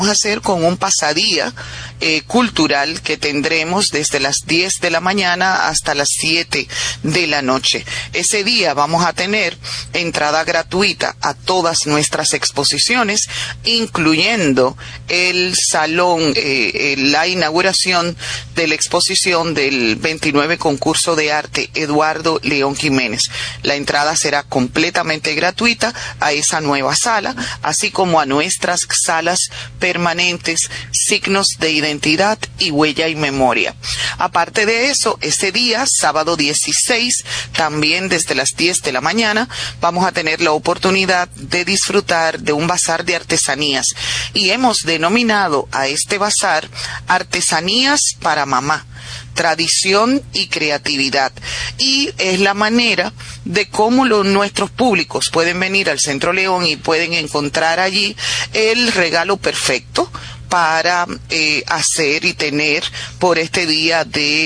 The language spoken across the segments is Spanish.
a hacer con un pasadía cultural que tendremos desde las 10 de la mañana hasta las 7 de la noche. Ese día vamos a tener entrada gratuita a todas nuestras exposiciones, incluyendo el salón, la inauguración de la exposición del 29 concurso de arte Eduardo León Jiménez. La entrada será completamente gratuita a esa nueva sala, así como a nuestras salas permanentes, signos de identidad y huella y memoria. Aparte de eso, ese día, sábado 16, también desde las 10 de la mañana, vamos a tener la oportunidad de disfrutar de un bazar de artesanías. Y hemos denominado a este bazar Artesanías para Mamá, tradición y creatividad, y es la manera de cómo nuestros públicos pueden venir al Centro León y pueden encontrar allí el regalo perfecto para hacer y tener por este día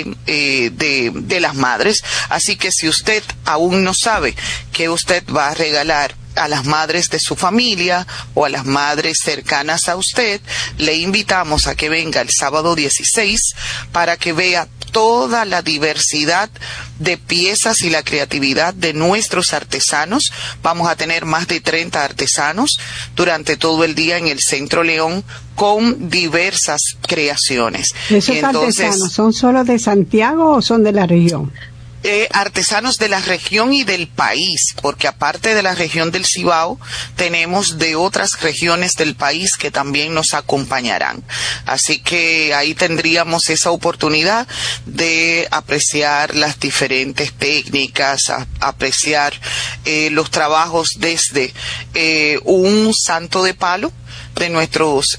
de las madres. Así que si usted aún no sabe qué usted va a regalar a las madres de su familia o a las madres cercanas a usted, le invitamos a que venga el sábado 16 para que vea toda la diversidad de piezas y la creatividad de nuestros artesanos. Vamos a tener más de 30 artesanos durante todo el día en el Centro León con diversas creaciones. ¿Esos artesanos son solo de Santiago o son de la región? Artesanos de la región y del país, porque aparte de la región del Cibao, tenemos de otras regiones del país que también nos acompañarán. Así que ahí tendríamos esa oportunidad de apreciar las diferentes técnicas, apreciar los trabajos desde un santo de palo de nuestros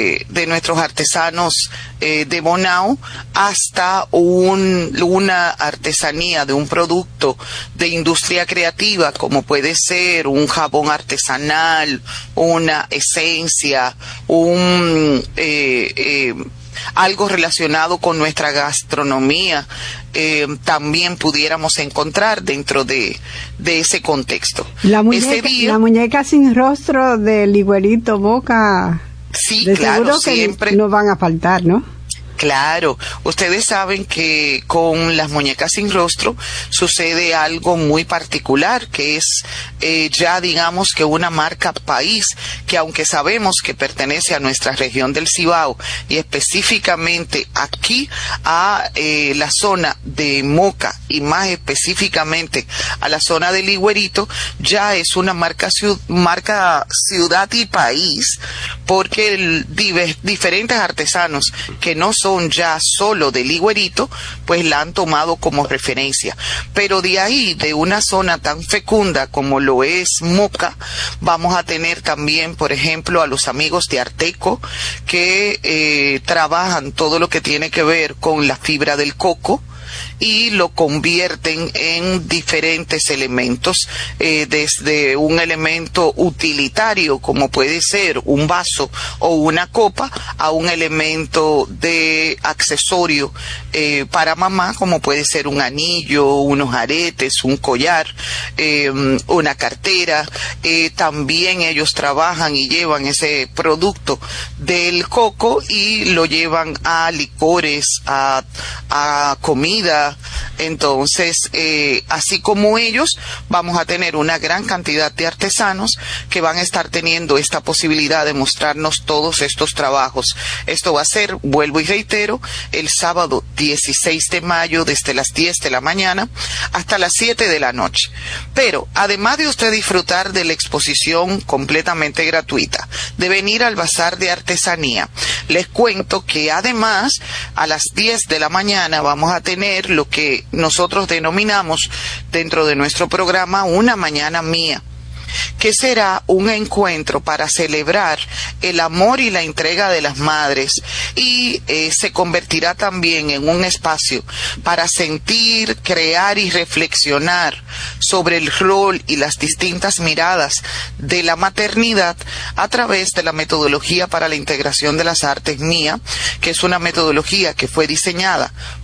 artesanos de Bonao hasta una artesanía de un producto de industria creativa, como puede ser un jabón artesanal, una esencia, algo relacionado con nuestra gastronomía, también pudiéramos encontrar dentro de ese contexto. La muñeca sin rostro de Ligüerito Moca, sí, de claro, seguro siempre que no van a faltar, ¿no? Claro, ustedes saben que con las muñecas sin rostro sucede algo muy particular, que es ya digamos que una marca país, que aunque sabemos que pertenece a nuestra región del Cibao y específicamente aquí a la zona de Moca y más específicamente a la zona de Ligüerito, ya es una marca ciudad y país, porque diferentes artesanos que no son ya solo de Ligüerito, pues la han tomado como referencia. Pero de ahí, de una zona tan fecunda como lo es Moca, vamos a tener también, por ejemplo, a los amigos de Arteco, que trabajan todo lo que tiene que ver con la fibra del coco, y lo convierten en diferentes elementos, desde un elemento utilitario como puede ser un vaso o una copa, a un elemento de accesorio para mamá como puede ser un anillo, unos aretes, un collar, una cartera. También ellos trabajan y llevan ese producto del coco y lo llevan a licores, a comida. Entonces, así como ellos, vamos a tener una gran cantidad de artesanos que van a estar teniendo esta posibilidad de mostrarnos todos estos trabajos. Esto va a ser, vuelvo y reitero, el sábado 16 de mayo desde las 10 de la mañana hasta las 7 de la noche. Pero, además de usted disfrutar de la exposición completamente gratuita, de venir al bazar de artesanía, les cuento que además a las 10 de la mañana vamos a tener lo que nosotros denominamos dentro de nuestro programa una mañana mía, que será un encuentro para celebrar el amor y la entrega de las madres, y se convertirá también en un espacio para sentir, crear y reflexionar sobre el rol y las distintas miradas de la maternidad a través de la metodología para la integración de las artes mía, que es una metodología que fue diseñada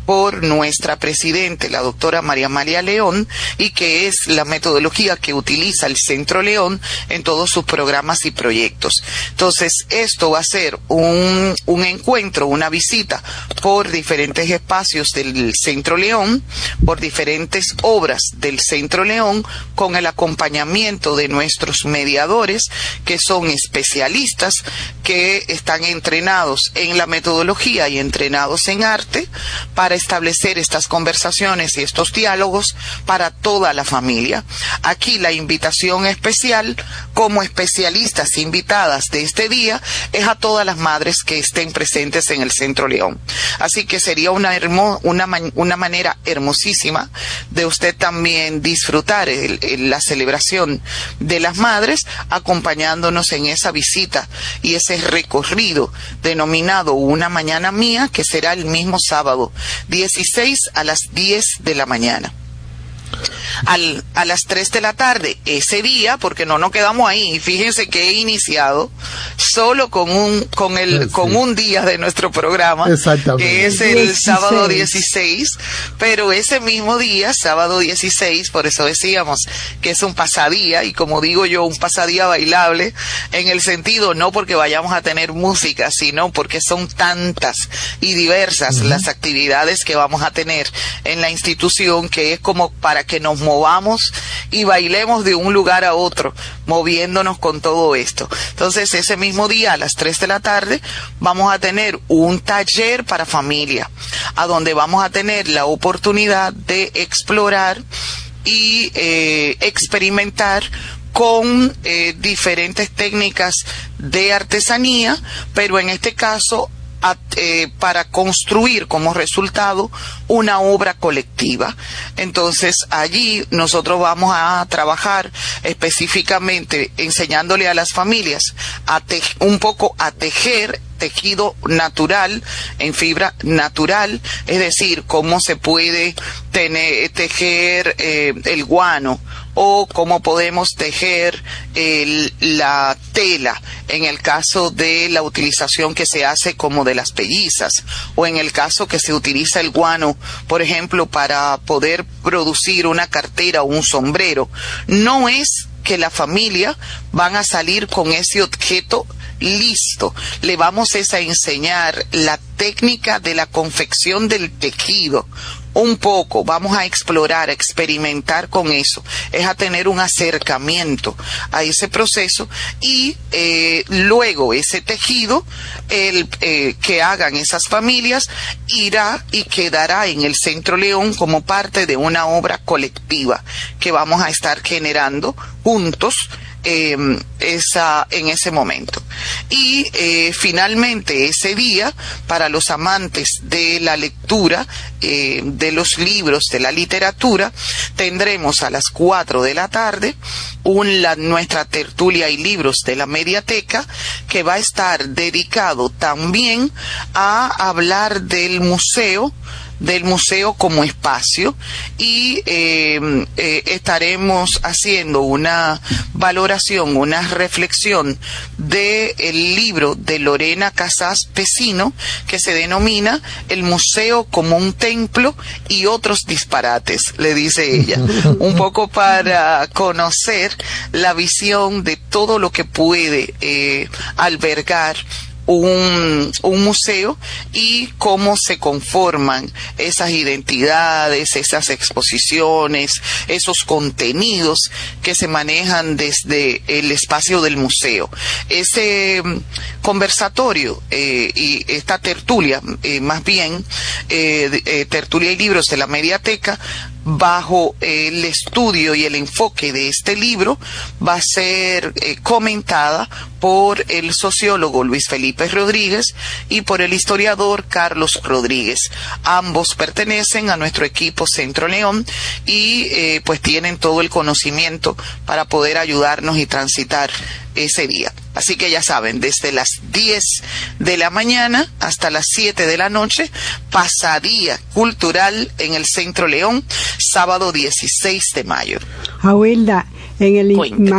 por nuestra presidente, la doctora María Amalia León, y que es la metodología que utiliza el Centro León en todos sus programas y proyectos. Entonces, esto va a ser un encuentro, una visita por diferentes espacios del Centro León, por diferentes obras del Centro León, con el acompañamiento de nuestros mediadores, que son especialistas, que están entrenados en la metodología y entrenados en arte, para establecer estas conversaciones y estos diálogos para toda la familia. Aquí la invitación especial, como especialistas invitadas de este día, es a todas las madres que estén presentes en el Centro León. Así que sería una manera hermosísima de usted también disfrutar la celebración de las madres, acompañándonos en esa visita y ese recorrido denominado Una Mañana Mía, que será el mismo sábado 16 a las 10 de la mañana. A las 3 de la tarde, ese día, porque no nos quedamos ahí, fíjense que he iniciado solo con un día de nuestro programa, que es el 16. Sábado 16, pero ese mismo día, sábado 16, por eso decíamos que es un pasadía, y como digo yo, un pasadía bailable, en el sentido, no porque vayamos a tener música, sino porque son tantas y diversas las actividades que vamos a tener en la institución, que es como para que nos movamos y bailemos de un lugar a otro, moviéndonos con todo esto. Entonces, ese mismo día, a las 3 de la tarde, vamos a tener un taller para familia, a donde vamos a tener la oportunidad de explorar y experimentar con diferentes técnicas de artesanía, pero en este caso para construir como resultado una obra colectiva. Entonces, allí nosotros vamos a trabajar específicamente enseñándole a las familias un poco a tejer tejido natural, en fibra natural, es decir, cómo se puede tejer el guano, o cómo podemos tejer la tela en el caso de la utilización que se hace como de las pellizas, o en el caso que se utiliza el guano, por ejemplo, para poder producir una cartera o un sombrero. No es que la familia van a salir con ese objeto listo, le vamos a enseñar la técnica de la confección del tejido. Un poco, vamos a explorar, a experimentar con eso, es a tener un acercamiento a ese proceso, y luego ese tejido, que hagan esas familias, irá y quedará en el Centro León como parte de una obra colectiva que vamos a estar generando juntos en ese momento. Y finalmente, ese día, para los amantes de la lectura, de los libros, de la literatura, tendremos a las 4 de la tarde nuestra tertulia y libros de la mediateca, que va a estar dedicado también a hablar del museo como espacio, y estaremos haciendo una valoración, una reflexión del libro de Lorena Casas Pesino, que se denomina El museo como un templo y otros disparates, le dice ella, un poco para conocer la visión de todo lo que puede albergar un museo, y cómo se conforman esas identidades, esas exposiciones, esos contenidos que se manejan desde el espacio del museo. Ese conversatorio y esta tertulia, más bien, tertulia y libros de la mediateca, bajo el estudio y el enfoque de este libro, va a ser comentada por el sociólogo Luis Felipe Rodríguez y por el historiador Carlos Rodríguez. Ambos pertenecen a nuestro equipo Centro León y pues tienen todo el conocimiento para poder ayudarnos y transitar ese día. Así que ya saben, desde las 10 de la mañana hasta las 7 de la noche, pasadía cultural en el Centro León, sábado 16 de mayo. Awilda, en el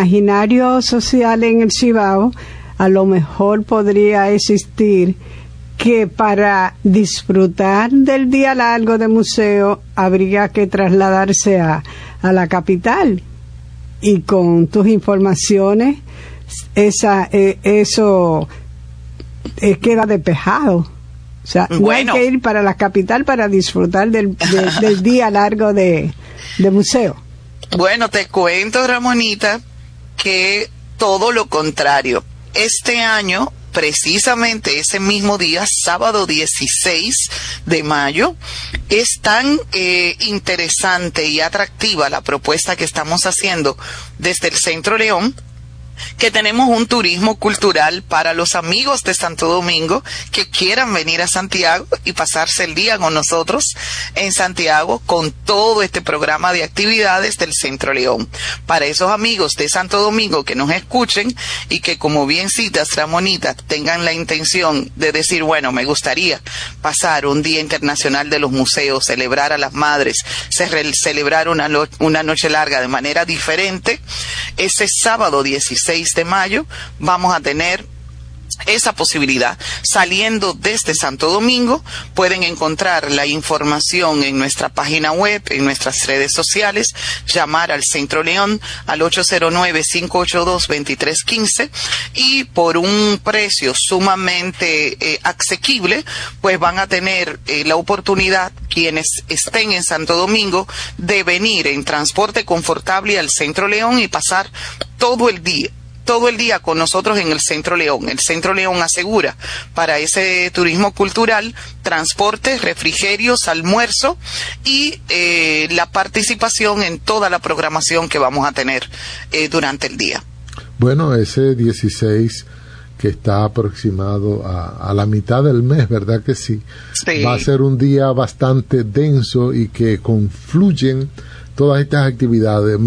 imaginario social en el Cibao, a lo mejor podría existir que para disfrutar del día largo de museo habría que trasladarse a la capital, y con tus informaciones eso queda despejado. O sea, bueno, no hay que ir para la capital para disfrutar del día largo de museo. Bueno, te cuento, Ramonita, que todo lo contrario. Este año, precisamente ese mismo día, sábado 16 de mayo, es tan interesante y atractiva la propuesta que estamos haciendo desde el Centro León, que tenemos un turismo cultural para los amigos de Santo Domingo que quieran venir a Santiago y pasarse el día con nosotros en Santiago con todo este programa de actividades del Centro León. Para esos amigos de Santo Domingo que nos escuchen y que, como bien citas, Ramonita, tengan la intención de decir, bueno, me gustaría pasar un Día Internacional de los Museos, celebrar a las madres, celebrar una noche larga de manera diferente, ese sábado 16 de mayo vamos a tener esa posibilidad. Saliendo desde Santo Domingo, pueden encontrar la información en nuestra página web, en nuestras redes sociales, llamar al Centro León al 809-582-2315 y por un precio sumamente asequible, pues van a tener la oportunidad, quienes estén en Santo Domingo, de venir en transporte confortable al Centro León y pasar todo el día con nosotros en el Centro León. El Centro León asegura para ese turismo cultural transporte, refrigerios, almuerzo y la participación en toda la programación que vamos a tener durante el día. Bueno, ese 16 que está aproximado a la mitad del mes, ¿verdad que sí? Sí. Va a ser un día bastante denso y que confluyen todas estas actividades.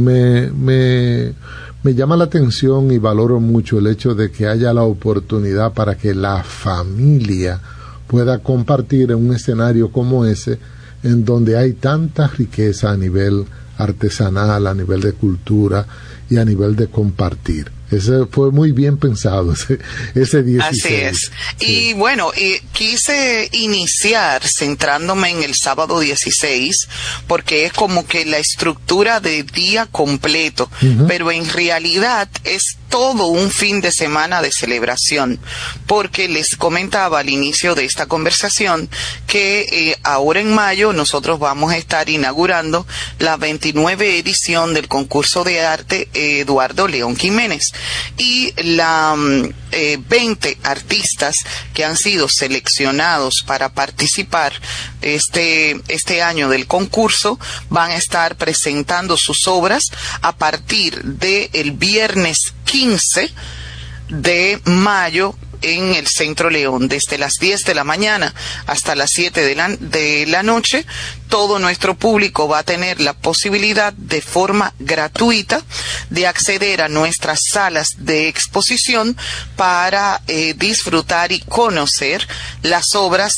Me llama la atención y valoro mucho el hecho de que haya la oportunidad para que la familia pueda compartir en un escenario como ese, en donde hay tanta riqueza a nivel artesanal, a nivel de cultura y a nivel de compartir. Ese fue muy bien pensado, ese 16. Así es. Sí. Y bueno, quise iniciar centrándome en el sábado 16, porque es como que la estructura de día completo, pero en realidad es todo un fin de semana de celebración, porque les comentaba al inicio de esta conversación que ahora en mayo nosotros vamos a estar inaugurando la 29 edición del concurso de arte Eduardo León Jiménez. Y la 20 artistas que han sido seleccionados para participar este año del concurso van a estar presentando sus obras a partir del viernes 15 de mayo en el Centro León, desde las 10 de la mañana hasta las 7 de la noche. Todo nuestro público va a tener la posibilidad de forma gratuita de acceder a nuestras salas de exposición para disfrutar y conocer las obras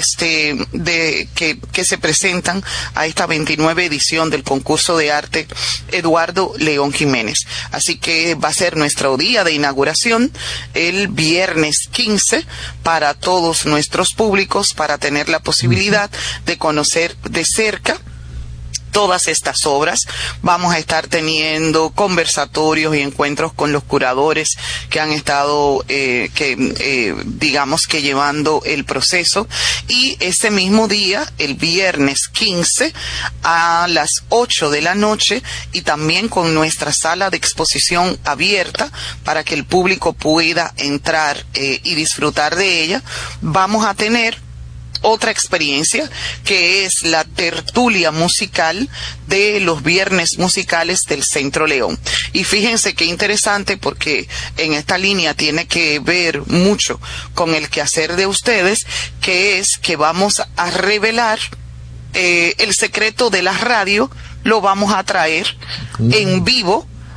que se presentan a esta 29 edición del concurso de arte Eduardo León Jiménez. Así que va a ser nuestro día de inauguración el viernes 15 para todos nuestros públicos, para tener la posibilidad de conocer de cerca todas estas obras. Vamos a estar teniendo conversatorios y encuentros con los curadores que han estado, digamos que llevando el proceso. Y ese mismo día, el viernes 15, a las 8 de la noche, y también con nuestra sala de exposición abierta para que el público pueda entrar y disfrutar de ella, vamos a tener otra experiencia que es la tertulia musical de los viernes musicales del Centro León. Y fíjense qué interesante, porque en esta línea tiene que ver mucho con el quehacer de ustedes, que es que vamos a revelar el secreto de la radio, lo vamos a traer en vivo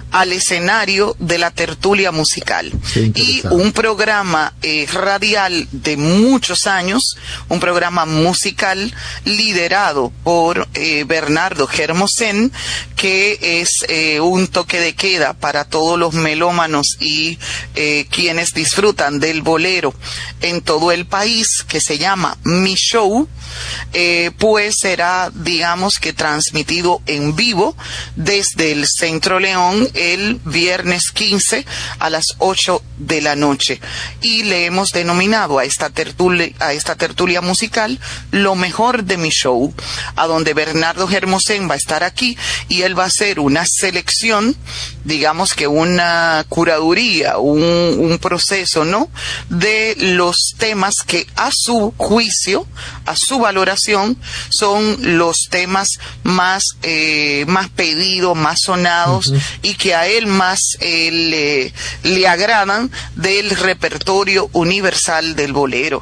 al escenario de la tertulia musical. Y un programa radial de muchos años, un programa musical liderado por Bernardo Hermosén, que es un toque de queda para todos los melómanos y quienes disfrutan del bolero en todo el país, que se llama Mi Show. Pues será, digamos que transmitido en vivo desde el Centro León el viernes 15 a las 8 de la noche. Y le hemos denominado a esta tertulia musical Lo Mejor de Mi Show, a donde Bernardo Hermosén va a estar aquí y él va a hacer una selección, digamos que una curaduría, un proceso, ¿no?, de los temas que a su juicio, a su valoración, son los temas más pedidos, más sonados, y que a él más le agradan del repertorio universal del bolero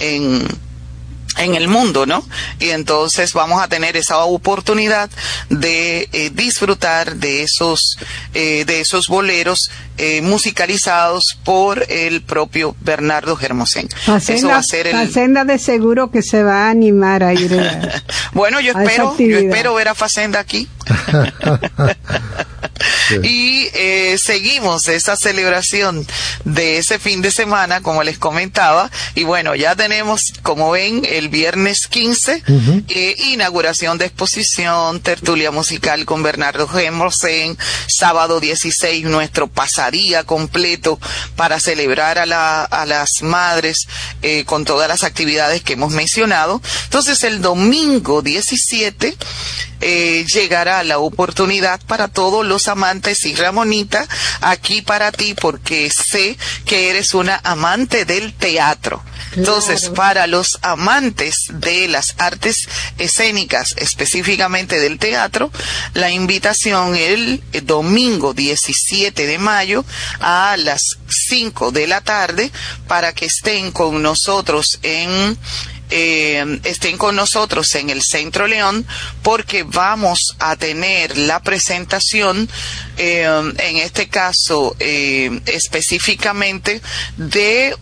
en el mundo, ¿no? Y entonces vamos a tener esa oportunidad de disfrutar de esos boleros musicalizados por el propio Bernardo Hermosén. Eso va a ser Facenda de seguro que se va a animar a ir bueno, yo espero ver a Facenda aquí. Sí. Y seguimos esa celebración de ese fin de semana, como les comentaba, y bueno, ya tenemos, como ven, el viernes 15, inauguración de exposición, tertulia musical con Bernardo Hermosén, sábado 16, nuestro pasadía completo para celebrar a las madres con todas las actividades que hemos mencionado. Entonces, el domingo 17 llegará la oportunidad para todos los amantes, y Ramonita, aquí para ti, porque sé que eres una amante del teatro. Entonces, claro, para los amantes de las artes escénicas, específicamente del teatro, la invitación el domingo 17 de mayo a las 5 de la tarde para que estén con nosotros en el Centro León, porque vamos a tener la presentación, en este caso específicamente de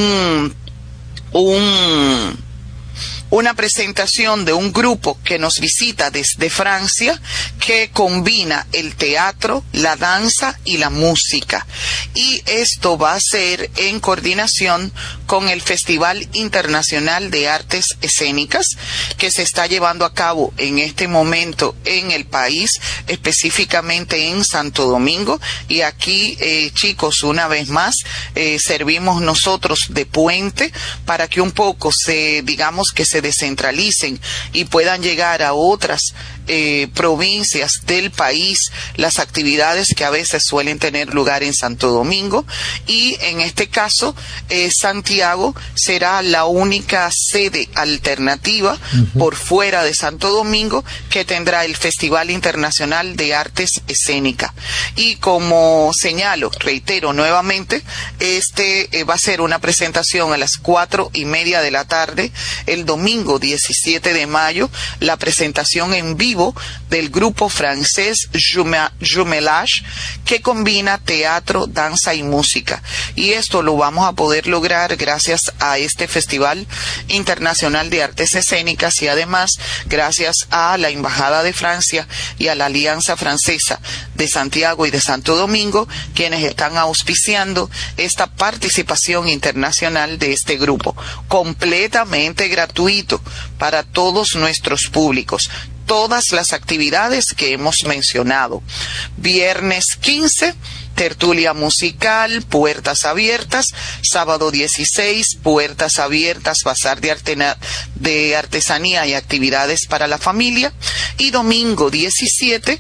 una presentación de un grupo que nos visita desde Francia, que combina el teatro, la danza y la música. Y esto va a ser en coordinación con el Festival Internacional de Artes Escénicas, que se está llevando a cabo en este momento en el país, específicamente en Santo Domingo. Y aquí, chicos, una vez más, servimos nosotros de puente para que un poco se descentralicen y puedan llegar a otras provincias del país las actividades que a veces suelen tener lugar en Santo Domingo. Y en este caso, Santiago será la única sede alternativa por fuera de Santo Domingo que tendrá el Festival Internacional de Artes Escénicas. Y como señalo, reitero nuevamente, va a ser una presentación a las 4:30 de la tarde, el domingo 17 de mayo, la presentación en vivo del grupo francés Jumelage, que combina teatro, danza y música. Y esto lo vamos a poder lograr gracias a este Festival Internacional de Artes Escénicas, y además gracias a la Embajada de Francia y a la Alianza Francesa de Santiago y de Santo Domingo, quienes están auspiciando esta participación internacional de este grupo, completamente gratuito para todos nuestros públicos. Todas las actividades que hemos mencionado. Viernes 15, tertulia musical, puertas abiertas. Sábado 16, puertas abiertas, bazar de artesanía y actividades para la familia. Y domingo 17,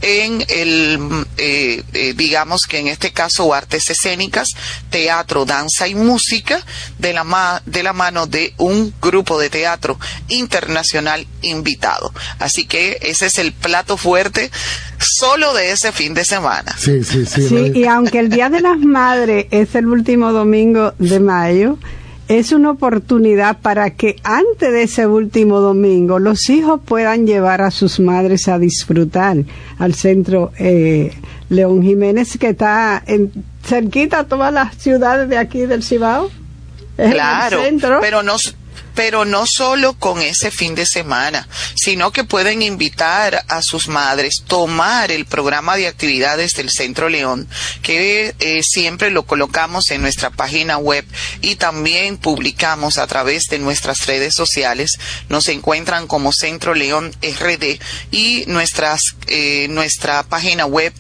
digamos que en este caso artes escénicas, teatro, danza y música, de la mano de un grupo de teatro internacional invitado. Así que ese es el plato fuerte solo de ese fin de semana. Sí, y aunque el Día de las Madres es el último domingo de mayo, es una oportunidad para que antes de ese último domingo los hijos puedan llevar a sus madres a disfrutar al Centro León Jiménez, que está cerquita a todas las ciudades de aquí del Cibao. Claro, pero no solo con ese fin de semana, sino que pueden invitar a sus madres, tomar el programa de actividades del Centro León, que siempre lo colocamos en nuestra página web y también publicamos a través de nuestras redes sociales. Nos encuentran como Centro León RD y nuestra página web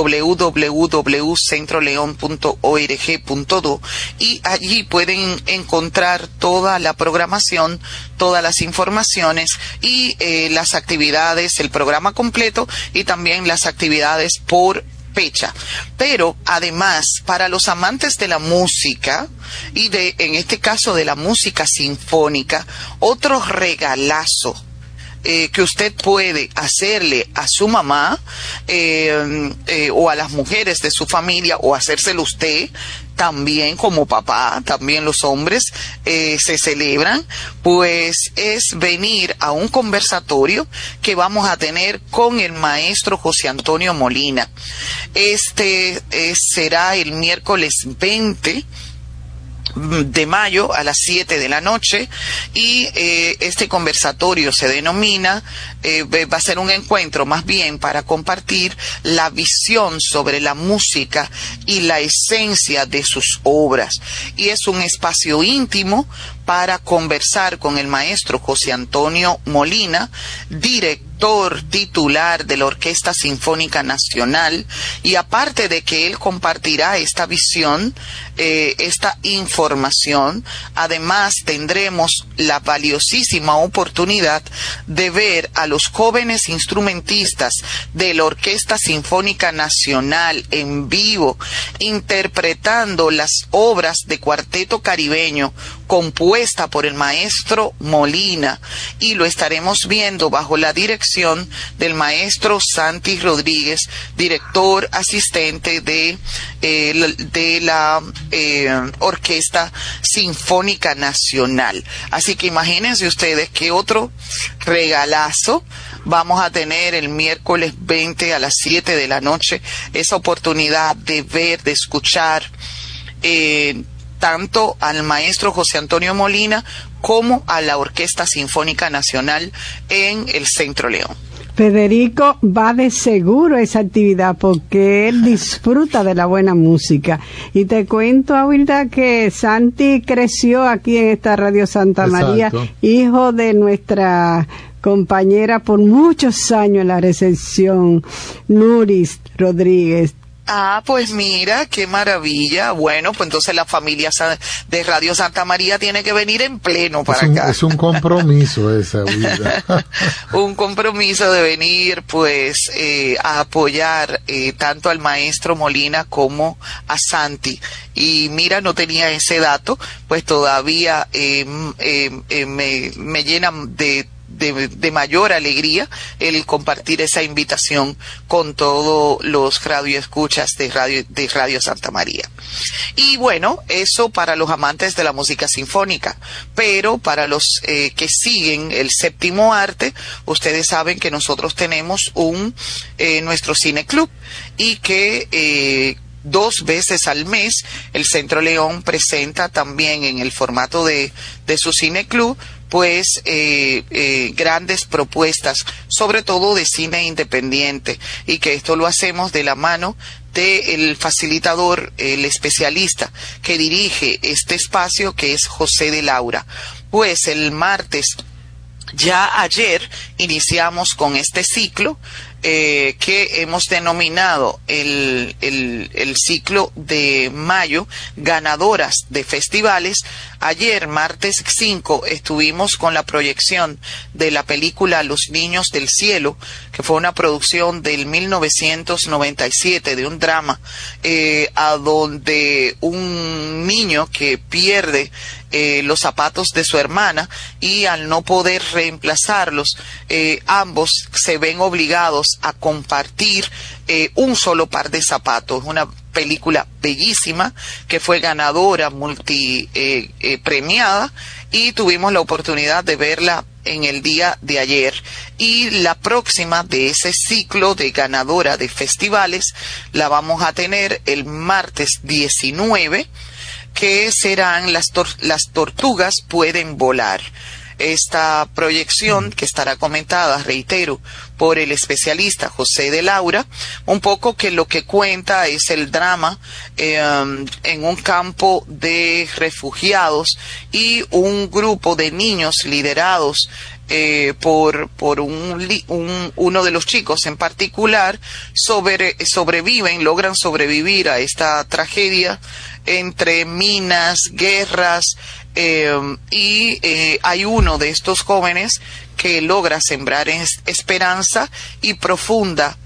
www.centroleon.org.do, y allí pueden encontrar toda la programación, todas las informaciones y las actividades, el programa completo y también las actividades por fecha. Pero además, para los amantes de la música y en este caso de la música sinfónica, otro regalazo que usted puede hacerle a su mamá o a las mujeres de su familia, o hacérselo usted también como papá, también los hombres se celebran, pues es venir a un conversatorio que vamos a tener con el maestro José Antonio Molina. Será el miércoles 20 de mayo a las 7 de la noche, y este conversatorio se denomina, va a ser un encuentro más bien para compartir la visión sobre la música y la esencia de sus obras, y es un espacio íntimo para conversar con el maestro José Antonio Molina, director titular de la Orquesta Sinfónica Nacional, y aparte de que él compartirá esta visión, esta información, además tendremos la valiosísima oportunidad de ver a los jóvenes instrumentistas de la Orquesta Sinfónica Nacional en vivo, interpretando las obras de Cuarteto Caribeño compuesta por el maestro Molina, y lo estaremos viendo bajo la dirección del maestro Santi Rodríguez, director asistente de la Orquesta Sinfónica Nacional. Así que imagínense ustedes qué otro regalazo vamos a tener el miércoles 20 a las 7 de la noche, esa oportunidad de ver, de escuchar tanto al maestro José Antonio Molina como a la Orquesta Sinfónica Nacional en el Centro León. Federico va de seguro a esa actividad porque él disfruta de la buena música. Y te cuento, Avilda, que Santi creció aquí en esta Radio Santa María, hijo de nuestra compañera por muchos años en la recepción, Nuris Rodríguez. Ah, pues mira, qué maravilla. Bueno, pues entonces la familia de Radio Santa María tiene que venir en pleno para acá. Es un compromiso esa vida. Un compromiso de venir, pues, a apoyar tanto al maestro Molina como a Santi. Y mira, no tenía ese dato, pues todavía me llena de mayor alegría el compartir esa invitación con todos los radioescuchas de Radio Santa María. Y bueno, eso para los amantes de la música sinfónica, pero para los que siguen el séptimo arte, ustedes saben que nosotros tenemos nuestro cine club, y que 2 veces al mes el Centro León presenta también en el formato de su cine club, pues grandes propuestas, sobre todo de cine independiente, y que esto lo hacemos de la mano del facilitador, el especialista que dirige este espacio, que es José de Laura. Pues el martes, ya ayer, iniciamos con este ciclo que hemos denominado el ciclo de mayo, ganadoras de festivales. Ayer, martes 5, estuvimos con la proyección de la película Los Niños del Cielo, que fue una producción del 1997, de un drama, a donde un niño que pierde los zapatos de su hermana, y al no poder reemplazarlos, ambos se ven obligados a compartir un solo par de zapatos. Una película bellísima que fue ganadora premiada, y tuvimos la oportunidad de verla en el día de ayer. Y la próxima de ese ciclo de ganadora de festivales la vamos a tener el martes 19, que serán las tortugas pueden volar. Esta proyección que estará comentada, reitero, por el especialista José de Laura, un poco que lo que cuenta es el drama en un campo de refugiados y un grupo de niños liderados por uno de los chicos en particular, logran sobrevivir a esta tragedia entre minas, guerras, y hay uno de estos jóvenes que logra sembrar esperanza y profundamente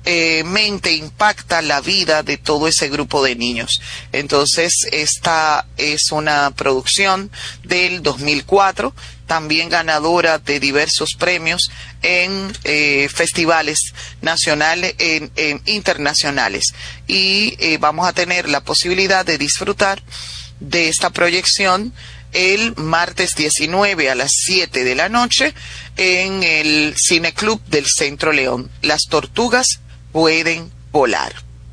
impacta la vida de todo ese grupo de niños. Entonces, esta es una producción del 2004, también ganadora de diversos premios en festivales nacionales, internacionales. Y vamos a tener la posibilidad de disfrutar de esta proyección el martes 19 a las 7 de la noche en el Cineclub del Centro León. Las tortugas pueden volar.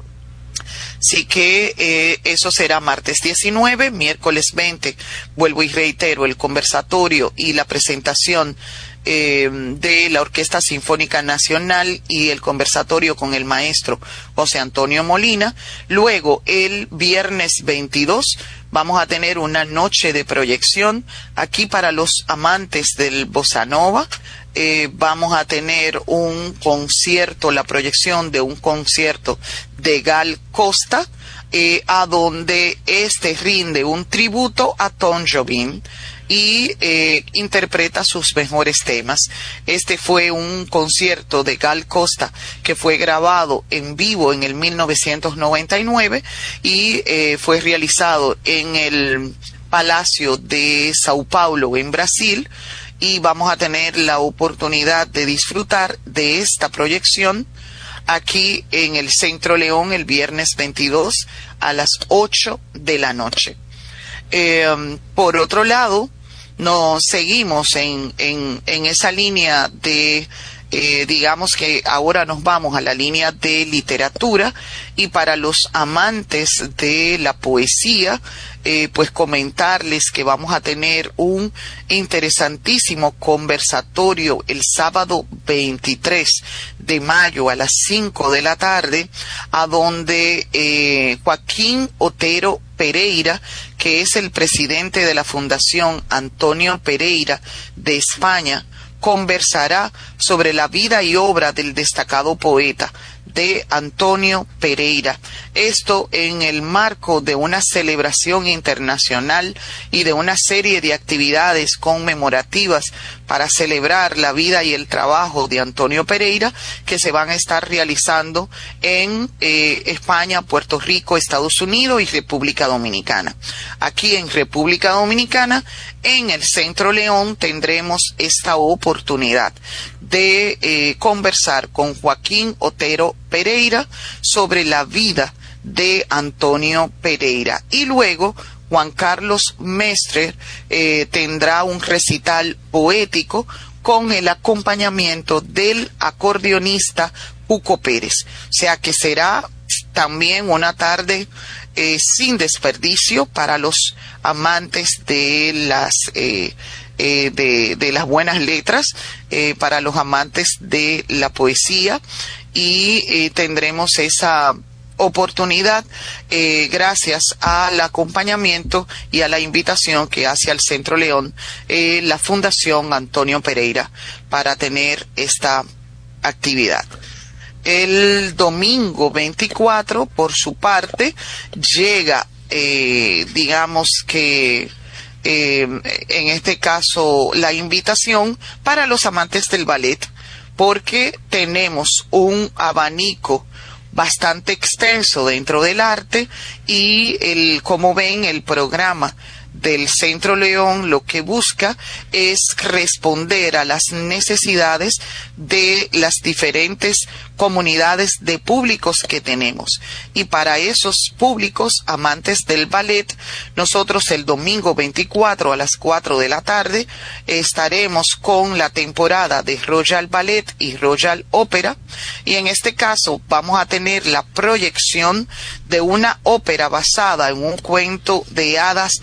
Así que eso será martes 19, miércoles 20, vuelvo y reitero, el conversatorio y la presentación de la Orquesta Sinfónica Nacional y el conversatorio con el maestro José Antonio Molina. Luego, el viernes 22, vamos a tener una noche de proyección aquí para los amantes del bossa nova. Vamos a tener un concierto, la proyección de un concierto de Gal Costa, a donde rinde un tributo a Tom Jobim y interpreta sus mejores temas. Este fue un concierto de Gal Costa que fue grabado en vivo en el 1999 y fue realizado en el Palacio de Sao Paulo, en Brasil, y vamos a tener la oportunidad de disfrutar de esta proyección aquí en el Centro León el viernes 22 a las 8 de la noche. Por otro lado, nos seguimos en esa línea de, digamos que ahora nos vamos a la línea de literatura, y para los amantes de la poesía, pues comentarles que vamos a tener un interesantísimo conversatorio el sábado 23 de mayo a las 5 de la tarde, a donde Joaquín Otero Pereira, que es el presidente de la Fundación Antonio Pereira de España, conversará sobre la vida y obra del destacado poeta de Antonio Pereira. Esto en el marco de una celebración internacional y de una serie de actividades conmemorativas para celebrar la vida y el trabajo de Antonio Pereira, que se van a estar realizando en España, Puerto Rico, Estados Unidos y República Dominicana. Aquí en República Dominicana, en el Centro León, tendremos esta oportunidad de conversar con Joaquín Otero Pereira sobre la vida de Antonio Pereira. Y luego Juan Carlos Mestre tendrá un recital poético con el acompañamiento del acordeonista Cuco Pérez. O sea que será también una tarde sin desperdicio para los amantes de las de las buenas letras, para los amantes de la poesía, y tendremos esa oportunidad gracias al acompañamiento y a la invitación que hace al Centro León la Fundación Antonio Pereira para tener esta actividad. El domingo 24, por su parte, llega, digamos que en este caso, la invitación para los amantes del ballet, porque tenemos un abanico bastante extenso dentro del arte, y como ven, el programa del Centro León lo que busca es responder a las necesidades de las diferentes comunidades de públicos que tenemos. Y para esos públicos amantes del ballet, nosotros el domingo 24 a las 4 de la tarde estaremos con la temporada de Royal Ballet y Royal Opera, y en este caso vamos a tener la proyección de una ópera basada en un cuento de hadas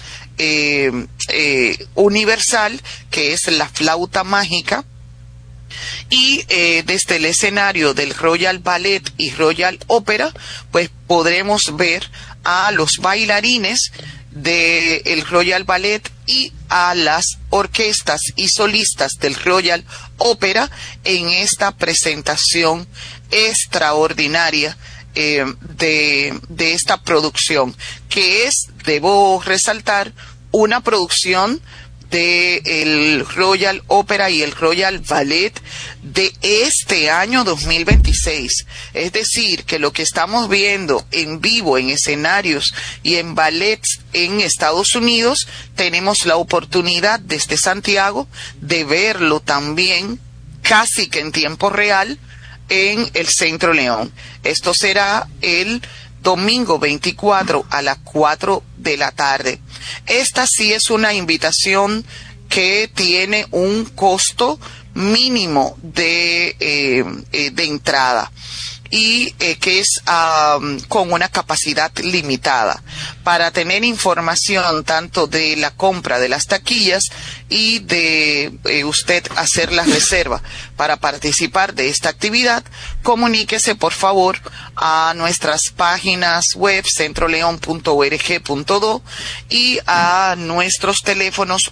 universal, que es La Flauta Mágica. Y desde el escenario del Royal Ballet y Royal Opera, pues podremos ver a los bailarines del Royal Ballet y a las orquestas y solistas del Royal Opera en esta presentación extraordinaria de esta producción, que es, debo resaltar, una producción de el Royal Opera y el Royal Ballet de este año 2026. Es decir, que lo que estamos viendo en vivo en escenarios y en ballets en Estados Unidos, tenemos la oportunidad desde Santiago de verlo también casi que en tiempo real en el Centro León. Esto será el domingo 24 a las 4 de la tarde. Esta sí es una invitación que tiene un costo mínimo de entrada y que es con una capacidad limitada. Para tener información tanto de la compra de las taquillas y de usted hacer la reserva para participar de esta actividad, comuníquese por favor a nuestras páginas web centroleon.org.do y a nuestros teléfonos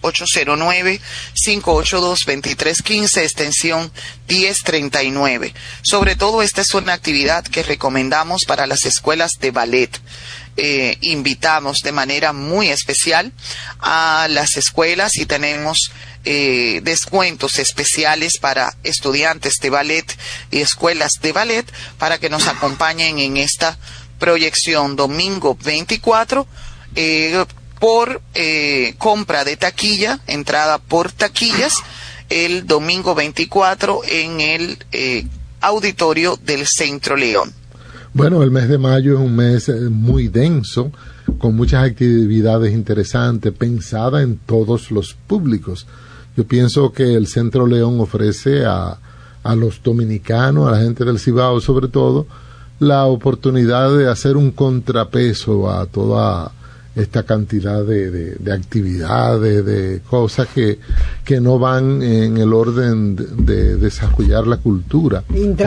809-582-2315 extensión 1039. Sobre todo, esta es una actividad que recomendamos para las escuelas de ballet. Invitamos de manera muy especial a las escuelas y tenemos descuentos especiales para estudiantes de ballet y escuelas de ballet para que nos acompañen en esta proyección domingo 24 por compra de taquilla, entrada por taquillas, el domingo 24 en el auditorio del Centro León. Bueno, el mes de mayo es un mes muy denso, con muchas actividades interesantes, pensada en todos los públicos. Yo pienso que el Centro León ofrece a los dominicanos, a la gente del Cibao sobre todo, la oportunidad de hacer un contrapeso a toda esta cantidad de actividades, de cosas que no van en el orden de desarrollar la cultura.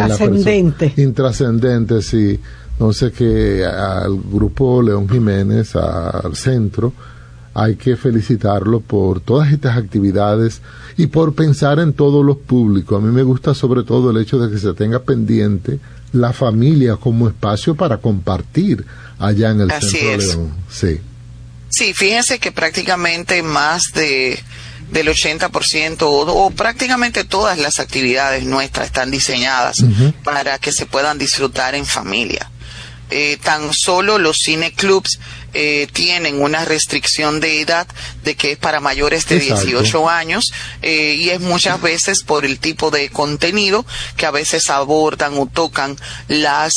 Intrascendente, sí. Entonces, que al grupo León Jiménez, al centro, hay que felicitarlo por todas estas actividades y por pensar en todos los públicos. A mí me gusta sobre todo el hecho de que se tenga pendiente la familia como espacio para compartir allá en el Centro León. Sí. Sí, fíjense que prácticamente más del 80% o prácticamente todas las actividades nuestras están diseñadas para que se puedan disfrutar en familia. Tan solo los cineclubs tienen una restricción de edad de que es para mayores de 18 años y es muchas veces por el tipo de contenido que a veces abordan o tocan las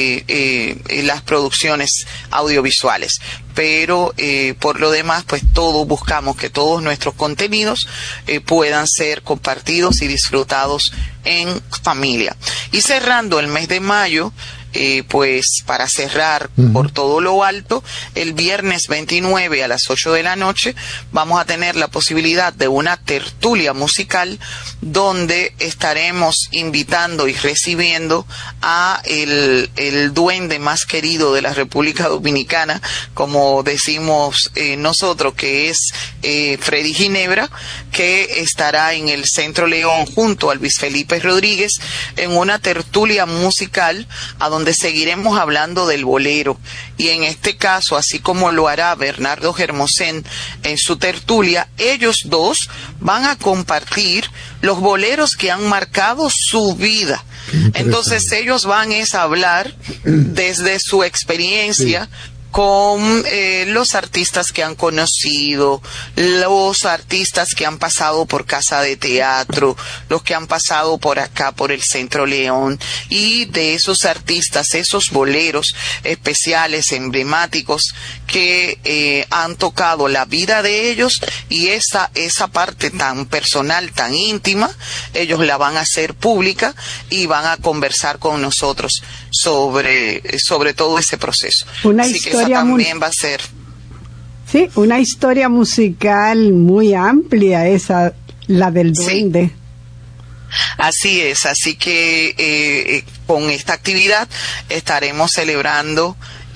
producciones audiovisuales. Pero por lo demás, pues buscamos que todos nuestros contenidos puedan ser compartidos y disfrutados en familia. Y cerrando el mes de mayo, pues para cerrar por todo lo alto, el viernes 29 a las 8 de la noche vamos a tener la posibilidad de una tertulia musical donde estaremos invitando y recibiendo a el duende más querido de la República Dominicana, como decimos nosotros, que es Freddy Ginebra, que estará en el Centro León junto a Luis Felipe Rodríguez en una tertulia musical a donde seguiremos hablando del bolero, y en este caso, así como lo hará Bernardo Germosén en su tertulia, ellos dos van a compartir los boleros que han marcado su vida. Entonces ellos van a hablar desde su experiencia con los artistas que han conocido, los artistas que han pasado por Casa de Teatro, los que han pasado por acá, por el Centro León, y de esos artistas, esos boleros especiales, emblemáticos, que han tocado la vida de ellos, y esa parte tan personal, tan íntima, ellos la van a hacer pública y van a conversar con nosotros sobre todo ese proceso. Así que esa también va a ser. Sí, una historia musical muy amplia, esa, la del duende. Sí. Así es, así que con esta actividad estaremos celebrando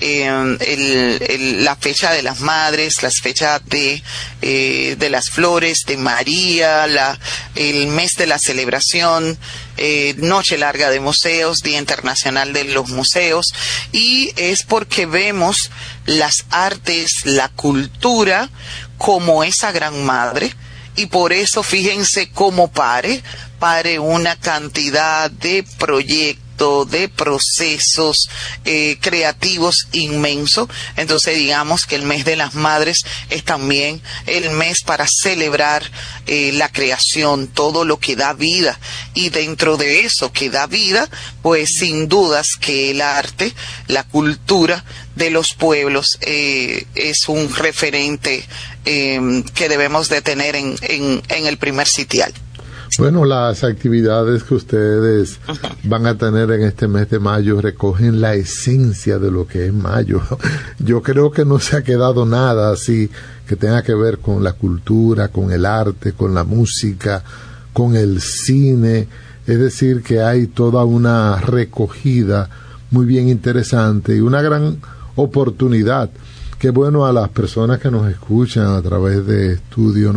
la fecha de las madres, las fechas de las flores, de María, el mes de la celebración, Noche Larga de Museos, Día Internacional de los Museos, y es porque vemos las artes, la cultura como esa gran madre, y por eso fíjense cómo pare una cantidad de proyectos, de procesos creativos inmenso. Entonces digamos que el mes de las madres es también el mes para celebrar la creación, todo lo que da vida, y dentro de eso que da vida, pues sin dudas que el arte, la cultura de los pueblos es un referente que debemos de tener en el primer sitial. Bueno, las actividades que ustedes van a tener en este mes de mayo recogen la esencia de lo que es mayo. Yo creo que no se ha quedado nada así que tenga que ver con la cultura, con el arte, con la música, con el cine. Es decir, que hay toda una recogida muy bien interesante y una gran oportunidad. Qué bueno a las personas que nos escuchan a través de Estudio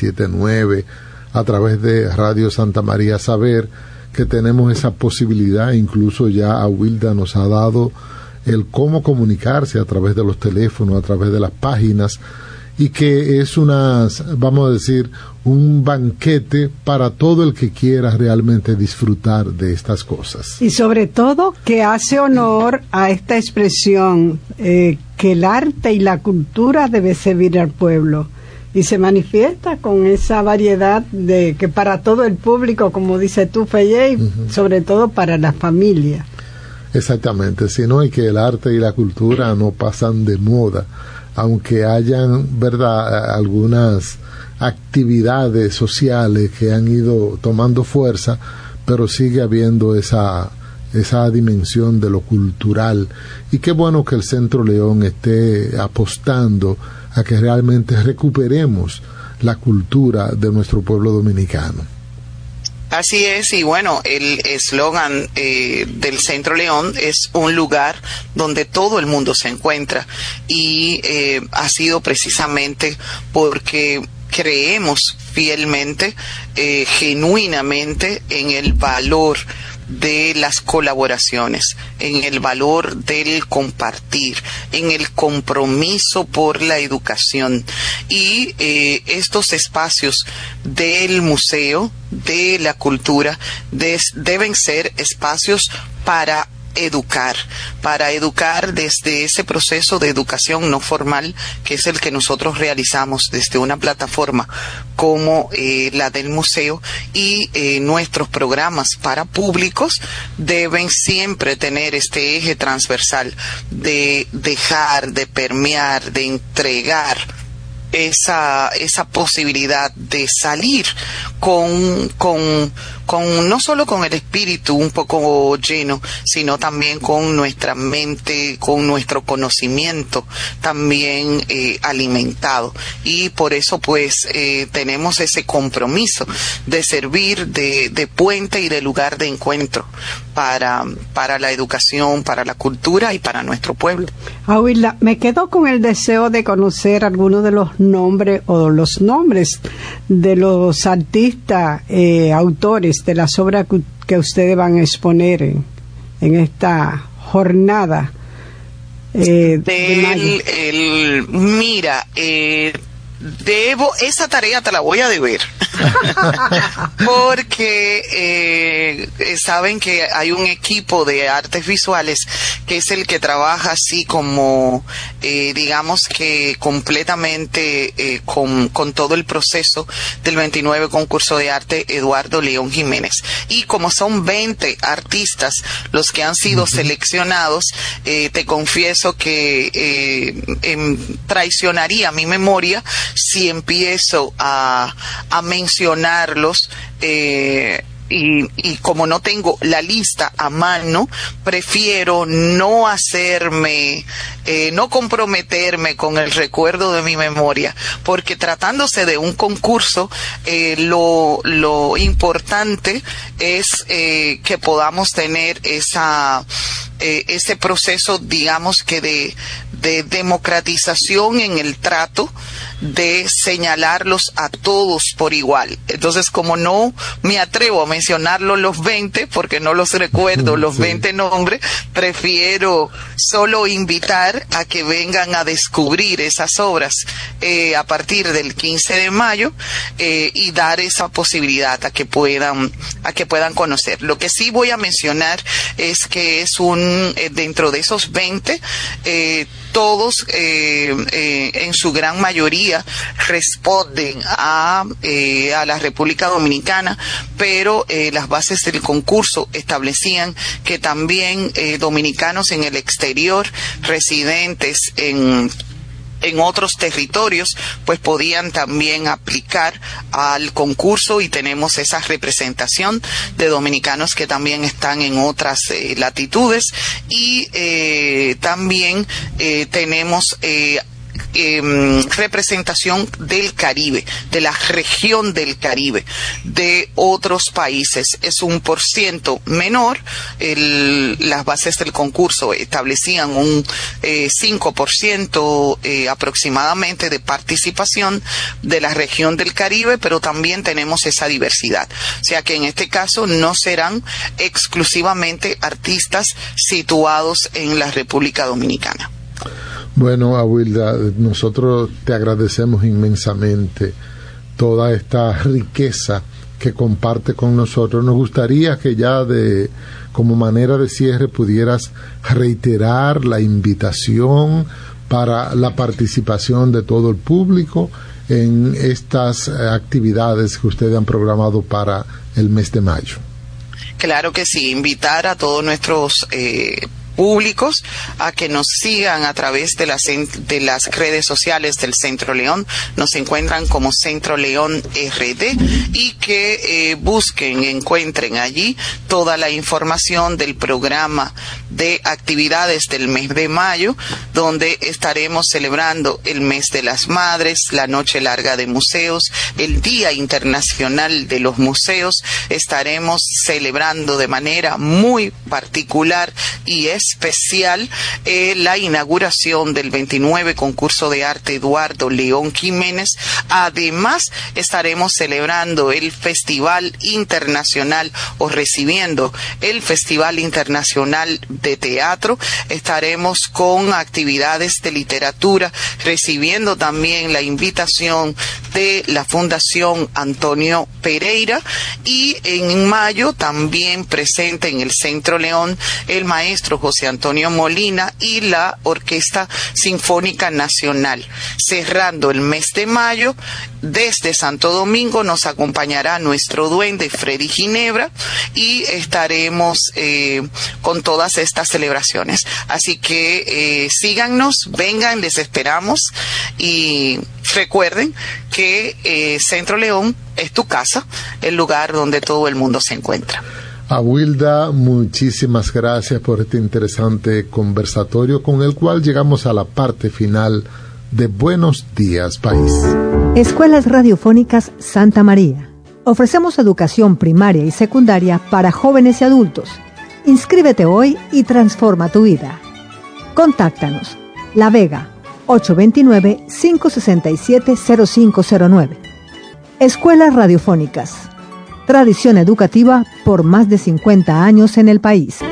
97.9, a través de Radio Santa María, saber que tenemos esa posibilidad. Incluso ya Awilda nos ha dado el cómo comunicarse a través de los teléfonos, a través de las páginas, y que es vamos a decir, un banquete para todo el que quiera realmente disfrutar de estas cosas. Y sobre todo que hace honor a esta expresión, que el arte y la cultura debe servir al pueblo. Y se manifiesta con esa variedad de que para todo el público, como dices tú, Feye, sobre todo para la familia. Exactamente, sino y que el arte y la cultura no pasan de moda, aunque hayan, verdad, algunas actividades sociales que han ido tomando fuerza, pero sigue habiendo esa dimensión de lo cultural. Y qué bueno que el Centro León esté apostando a que realmente recuperemos la cultura de nuestro pueblo dominicano. Así es, y bueno, el eslogan del Centro León es un lugar donde todo el mundo se encuentra, y ha sido precisamente porque creemos fielmente, genuinamente, en el valor de las colaboraciones, en el valor del compartir, en el compromiso por la educación, y estos espacios del museo, de la cultura, deben ser espacios para educar desde ese proceso de educación no formal, que es el que nosotros realizamos desde una plataforma como la del museo, y nuestros programas para públicos deben siempre tener este eje transversal de dejar, de permear, de entregar esa posibilidad de salir con no solo con el espíritu un poco lleno, sino también con nuestra mente, con nuestro conocimiento también alimentado. Y por eso pues tenemos ese compromiso de servir de puente y de lugar de encuentro para la educación, para la cultura y para nuestro pueblo. Awilda, me quedo con el deseo de conocer algunos de los nombres de los artistas, autores de las obras que ustedes van a exponer en esta jornada. Mira, esa tarea te la voy a deber. Porque saben que hay un equipo de artes visuales que es el que trabaja así como, digamos que completamente con todo el proceso del 29 concurso de arte Eduardo León Jiménez. Y como son 20 artistas los que han sido seleccionados, te confieso que traicionaría mi memoria si empiezo a mencionarlos, y como no tengo la lista a mano, prefiero no comprometerme con el recuerdo de mi memoria, porque tratándose de un concurso, lo importante es que podamos tener ese proceso, digamos que de democratización en el trato, de señalarlos a todos por igual. Entonces, como no me atrevo a mencionarlos los 20, porque no los recuerdo, los 20 nombres, prefiero solo invitar a que vengan a descubrir esas obras a partir del 15 de mayo y dar esa posibilidad a que puedan conocer. Lo que sí voy a mencionar es que es dentro de esos 20, todos en su gran mayoría responden a la República Dominicana, pero las bases del concurso establecían que también dominicanos en el exterior, residentes en otros territorios, pues podían también aplicar al concurso, y tenemos esa representación de dominicanos que también están en otras latitudes, y también tenemos representación del Caribe, de la región del Caribe, de otros países. Es un % menor. Las bases del concurso establecían un 5% aproximadamente de participación de la región del Caribe, pero también tenemos esa diversidad. O sea que en este caso no serán exclusivamente artistas situados en la República Dominicana. Bueno, Awilda, nosotros te agradecemos inmensamente toda esta riqueza que comparte con nosotros. Nos gustaría que ya como manera de cierre pudieras reiterar la invitación para la participación de todo el público en estas actividades que ustedes han programado para el mes de mayo. Claro que sí, invitar a todos nuestros públicos a que nos sigan a través de las redes sociales del Centro León. Nos encuentran como Centro León RD, y que encuentren allí toda la información del programa de actividades del mes de mayo, donde estaremos celebrando el mes de las madres, la noche larga de museos, el Día Internacional de los Museos. Estaremos celebrando de manera muy particular y especial la inauguración del 29 concurso de arte Eduardo León Jiménez. Además, estaremos celebrando el Festival Internacional, o recibiendo el Festival Internacional de Teatro. Estaremos con actividades de literatura, recibiendo también la invitación de la Fundación Antonio Pereira, y en mayo también presente en el Centro León el maestro José Antonio Molina y la Orquesta Sinfónica Nacional. Cerrando el mes de mayo, desde Santo Domingo nos acompañará nuestro duende Freddy Ginebra, y estaremos con todas estas celebraciones. Así que síganos, vengan, les esperamos, y recuerden que Centro León es tu casa, el lugar donde todo el mundo se encuentra. Awilda, muchísimas gracias por este interesante conversatorio, con el cual llegamos a la parte final de Buenos Días, País. Escuelas Radiofónicas Santa María. Ofrecemos educación primaria y secundaria para jóvenes y adultos. Inscríbete hoy y transforma tu vida. Contáctanos. La Vega, 829-567-0509. Escuelas Radiofónicas. Tradición educativa por más de 50 años en el país.